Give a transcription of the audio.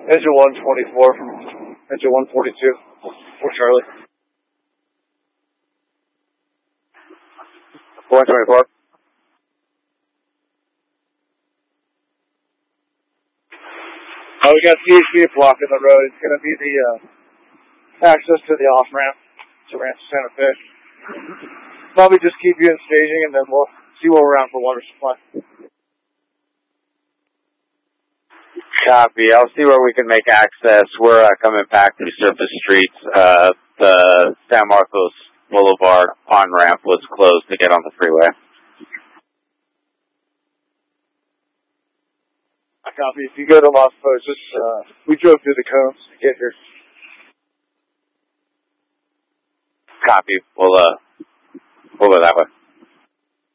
Engine 124 from engine 142 for Charlie. 124. We got CHP blocking the road. It's going to be the access to the off-ramp to Rancho Santa Fe. Probably just keep you in staging, and then we'll see where we're at for water supply. Copy. I'll see where we can make access. We're coming back through surface streets. The San Marcos Boulevard on-ramp was closed to get on the freeway. Copy. If you go to Las Posas, we drove through the cones to get here. Copy. We'll go that way.